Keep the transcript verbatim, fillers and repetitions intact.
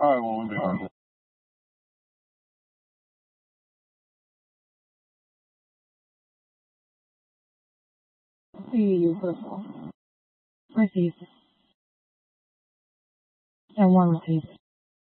I will be on. You purple. Received. And one received.